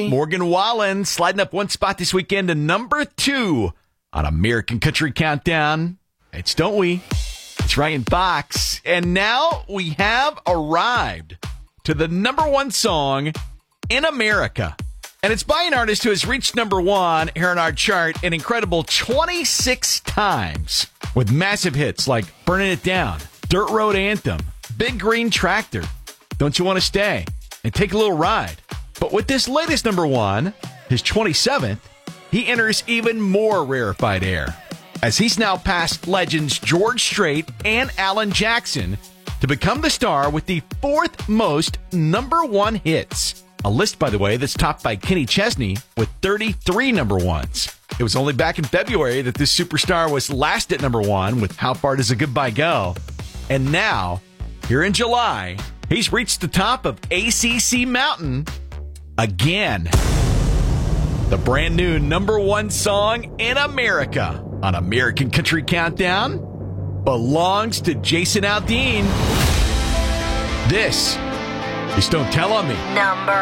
Morgan Wallen sliding up one spot this weekend to number 2 on American Country Countdown. It's Don't We? It's Ryan Fox. And now we have arrived to the number 1 song in America. And it's by an artist who has reached number 1 here on our chart an incredible 26 times with massive hits like Burning It Down, Dirt Road Anthem, Big Green Tractor, Don't You Want to Stay, and Take a Little Ride. But with this latest number 1, his 27th, he enters even more rarefied air, as he's now passed legends George Strait and Alan Jackson to become the star with the 4th most number 1 hits. A list, by the way, that's topped by Kenny Chesney with 33 number 1s. It was only back in February that this superstar was last at number 1 with How Far Does a Goodbye Go? And now, here in July, he's reached the top of ACC Mountain again. The brand new number 1 song in America on American Country Countdown belongs to Jason Aldean. This is Don't Tell on Me. Number